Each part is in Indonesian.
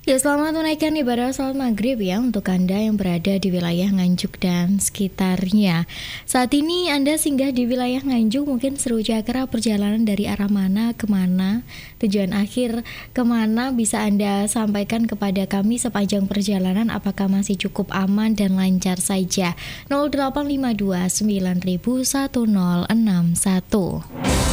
Ya, selamat menunaikan ibadah salat maghrib ya untuk Anda yang berada di wilayah Nganjuk dan sekitarnya. Saat ini Anda singgah di wilayah Nganjuk, mungkin seru jakra perjalanan dari arah mana ke mana, tujuan akhir kemana bisa Anda sampaikan kepada kami sepanjang perjalanan, apakah masih cukup aman dan lancar saja. 0852 9000 1061.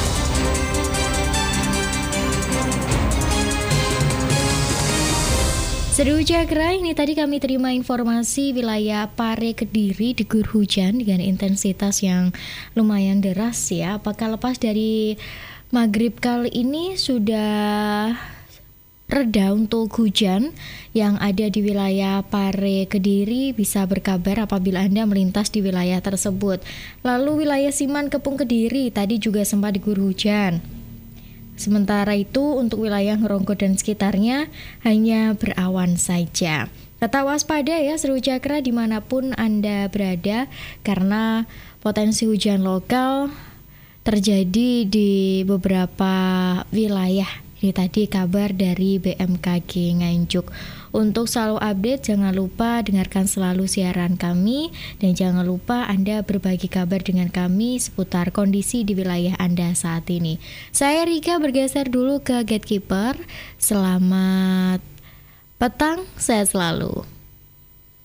Seru Jakra, ini tadi kami terima informasi wilayah Pare Kediri diguyur hujan dengan intensitas yang lumayan deras ya. Apakah lepas dari maghrib kali ini sudah reda untuk hujan yang ada di wilayah Pare Kediri? Bisa berkabar apabila Anda melintas di wilayah tersebut. Lalu wilayah Siman Kepung Kediri tadi juga sempat diguyur hujan. Sementara itu untuk wilayah Ngeronggo dan sekitarnya hanya berawan saja. Tetap waspada ya Seru Jakra dimanapun Anda berada, karena potensi hujan lokal terjadi di beberapa wilayah. Ini tadi kabar dari BMKG Nganjuk. Untuk selalu update, jangan lupa dengarkan selalu siaran kami, dan jangan lupa Anda berbagi kabar dengan kami seputar kondisi di wilayah Anda saat ini. Saya Rika bergeser dulu ke Gatekeeper. Selamat petang, sehat selalu.